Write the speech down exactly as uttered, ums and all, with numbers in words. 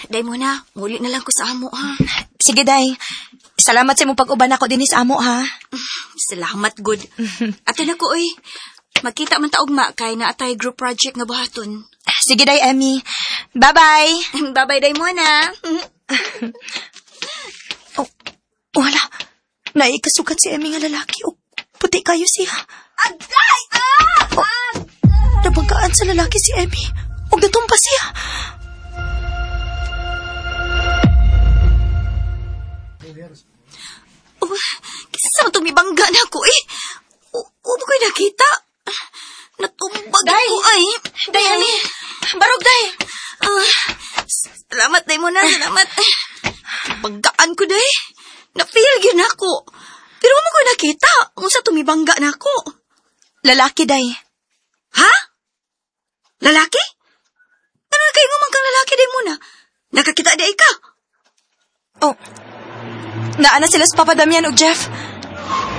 day mo na. Muli na lang ko sa amo, ha? Sige, day. Salamat sa imong pag-uban ako din sa amo, ha? Salamat, good. Ato na ko, oy. Magkita man taog ma kay na atay group project nga buhaton. Sige, day, Emmy. Bye-bye. Bye-bye, day mo na. Oh, wala. Naikasukat si Emmy nga lalaki. Oh, puti kayo siya. Agay! Ah! Oh, nabanggaan sa lalaki si Emmy. Huwag natumpa siya. Oh, kisang tumibangga na ako, eh. Huwag ko'y nakita. Natumbag Day! ako, ay. Day, Emmy. Barog, day. Ah, salamat, day mo na. Salamat. Banggaan ko, day. Na-feel yun ako. Pero mo ko'y nakita. Kung sa tumibangga na ako. Lalaki, day. Ha? Lalaki? Ano na kayo ngumang kang lalaki, day mo na? Nakakita, day ka? Oh, naana sila sa Papa Damian o Jeff.